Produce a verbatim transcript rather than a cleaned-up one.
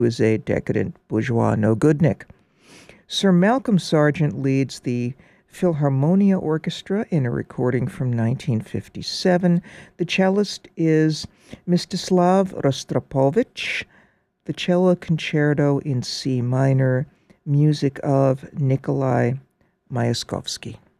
who is a decadent bourgeois no-goodnik. Sir Malcolm Sargent leads the Philharmonia Orchestra in a recording from nineteen fifty-seven. The cellist is Mstislav Rostropovich. The cello concerto in C minor, music of Nikolai Myaskovsky.